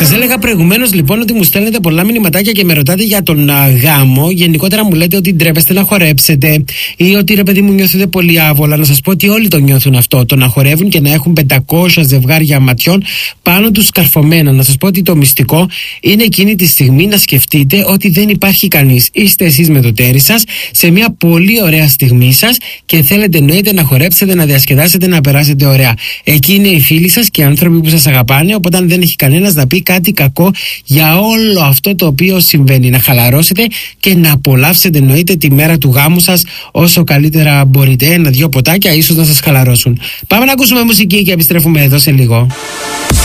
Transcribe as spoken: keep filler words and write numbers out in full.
Σας έλεγα προηγουμένως λοιπόν ότι μου στέλνετε πολλά μηνυματάκια και με ρωτάτε για τον α, γάμο. Γενικότερα μου λέτε ότι ντρέπεστε να χορέψετε ή ότι ρε παιδί μου νιώθετε πολύ άβολα. Να σας πω ότι όλοι το νιώθουν αυτό. Το να χορεύουν και να έχουν πεντακόσια ζευγάρια ματιών πάνω τους σκαρφωμένα. Να σας πω ότι το μυστικό είναι εκείνη τη στιγμή να σκεφτείτε ότι δεν υπάρχει κανείς. Είστε εσείς με το τέρι σας σε μια πολύ ωραία στιγμή σας και θέλετε εννοείται να χορέψετε, να διασκεδάσετε, να περάσετε ωραία. Εκεί είναι οι φίλοι σας και οι άνθρωποι που σας αγαπάνε. Οπότε δεν έχει κανένας να πει κάτι κακό για όλο αυτό το οποίο συμβαίνει. Να χαλαρώσετε και να απολαύσετε εννοείται τη μέρα του γάμου σας όσο καλύτερα μπορείτε. Ένα-δυο ποτάκια ίσως να σας χαλαρώσουν. Πάμε να ακούσουμε μουσική και επιστρέφουμε εδώ σε λίγο.